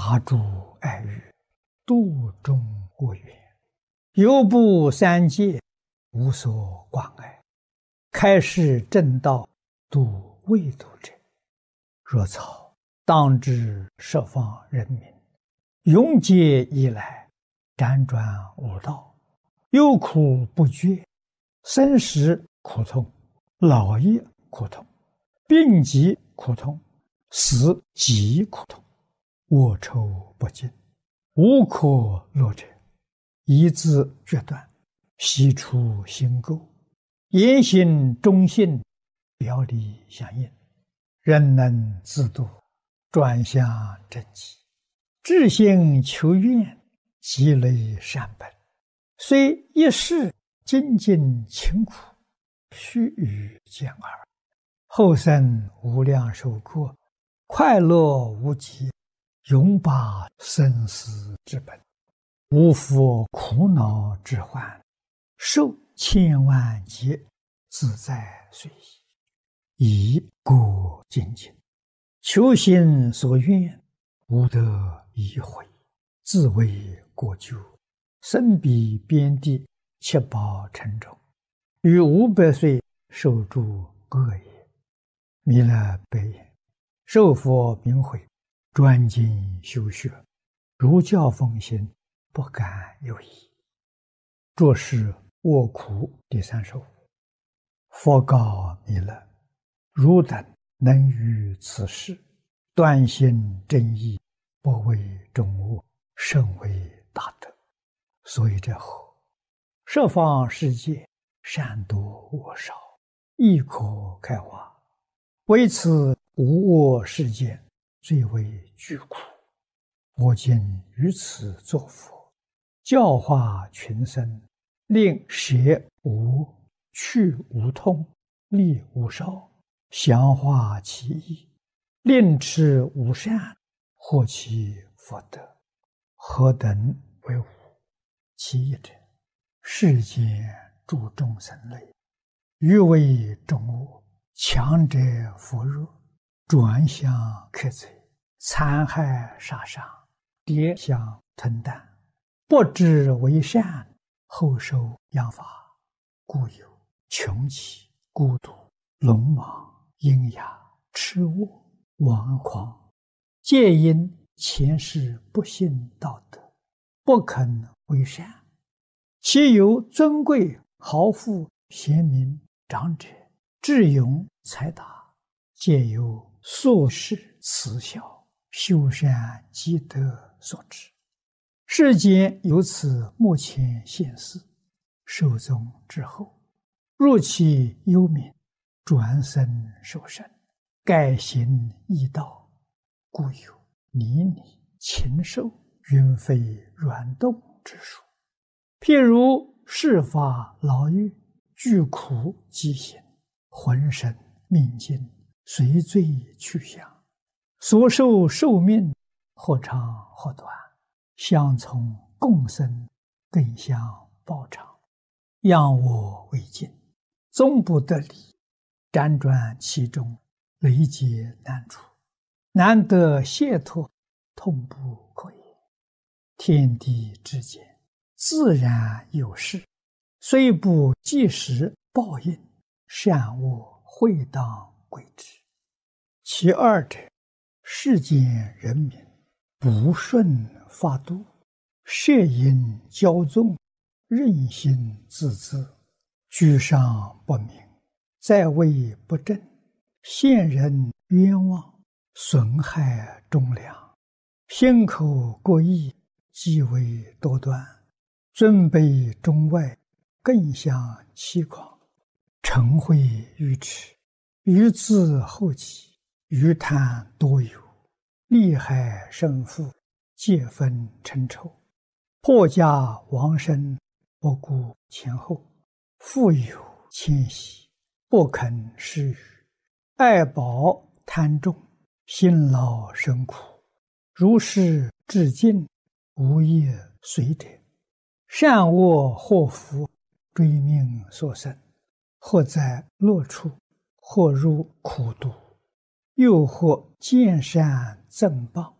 拔诸爱欲，度众恶缘，犹布三界，无所挂碍，开示正道，度未度者。若草当知十方人民，永劫以来，辗转无道，忧苦不绝，生死苦痛，老业苦痛，病疾苦痛，死极苦痛，卧愁不尽，无可乐者，一字决断，悉出心垢，言行忠信，表里相应，人能自度，转向正极，至心求愿，积累善本，虽一世精进勤苦，须臾见耳，后生无量寿过，快乐无极，永拔生死之本，无复苦恼之患，受千万劫，自在随意，以过精进，求心所愿，无得已悔，自为过咎，身彼边地，七宝沉重，于500岁受诸恶业。弥勒白言：受佛明慧，专精修学，如教奉行，不敢有疑。作是卧苦第3首。佛告弥勒：汝等能于此事，断心正义，不为众恶，甚为大德。所以者何？十方世界，善多恶少，亦可开化。为此无我世界，最为巨苦。我今于此作佛，教化群生，令舍无、去无痛，利无少，详化其意，令持无善，获其福德。何等为无？其一者，世间诸众生类，欲为众恶，强者扶弱，转向克贼，残害杀伤，跌相吞啖，不知为善，后受殃罚，故有穷奇、孤独、鲁莽、阴哑、痴卧、顽狂，皆因前世不信道德，不肯为善。其有尊贵、豪富、贤明、长者，智勇才达，皆由宿世慈孝、修善积德所致。世间由此目前现世，寿终之后，入其幽冥，转生受生，改行异道，故有泥泞、禽兽、云飞软动之术。譬如世法牢狱，具苦饥行，浑身命尽，随罪去向，所受寿命或长或短，相从共生，更相报偿，仰我为镜，终不得离，辗转其中，累劫难除，难得解脱，痛不可言。天地之间，自然有事，虽不即时报应，善恶会当归之。其二者，世间人民不顺法度，摄引骄纵，任性自恣，居上不明，在位不正，陷人冤枉，损害忠良，心口过意，极为多端，尊卑中外，更相欺狂，嗔恚愚痴，愚自后己，愚贪多有，利害生父，皆分嗔臭，破家亡身，不顾前后，富有谦息，不肯施予，爱宝贪重，辛劳生苦，如是至尽，无业随者，善恶祸福，追命所生，或在乐处，或入苦毒，又或见善赠报，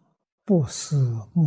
不思慕